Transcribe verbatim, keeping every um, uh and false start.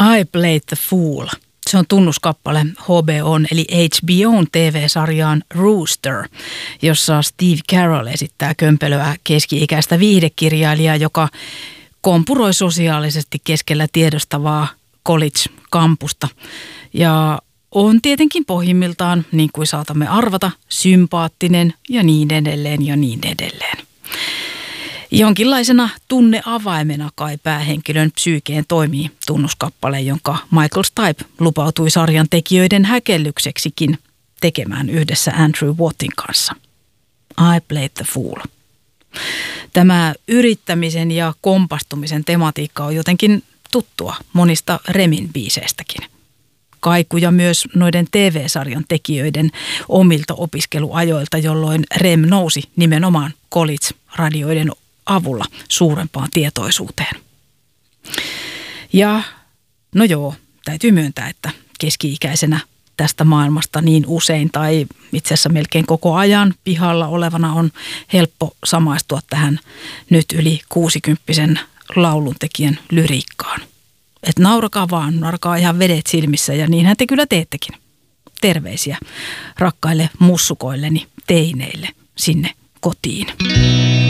I Played the Fool. Se on tunnuskappale H B O:n eli H B O:n T V-sarjaan Rooster, jossa Steve Carell esittää kömpelöä keski-ikäistä viihdekirjailijaa, joka kompuroi sosiaalisesti keskellä tiedostavaa college-kampusta. Ja on tietenkin pohjimmiltaan, niin kuin saatamme arvata, sympaattinen ja niin edelleen ja niin edelleen. Jonkinlaisena tunneavaimena kai päähenkilön psyykeen toimii tunnuskappale, jonka Michael Stipe lupautui sarjan tekijöiden häkellykseksikin tekemään yhdessä Andrew Wattin kanssa. I Played the Fool. Tämä yrittämisen ja kompastumisen tematiikka on jotenkin tuttua monista Remin biiseistäkin. Kaikuja myös noiden T V-sarjan tekijöiden omilta opiskeluajoilta, jolloin Rem nousi nimenomaan college-radioiden avulla suurempaan tietoisuuteen. Ja no joo, täytyy myöntää, että keski-ikäisenä tästä maailmasta niin usein tai itse asiassa melkein koko ajan pihalla olevana on helppo samaistua tähän nyt yli kuusikymppisen lauluntekijän lyriikkaan. Että naurakaa vaan, naurakaa ihan vedet silmissä ja niinhän te kyllä teettekin. Terveisiä rakkaille mussukoilleni teineille sinne kotiin.